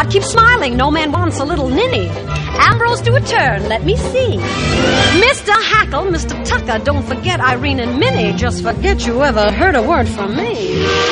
God, keep smiling. No man wants a little ninny. Ambrose, do a turn. Let me see. Mr. Hackle, Mr. Tucker, don't forget Irene and Minnie. Just forget you ever heard a word from me.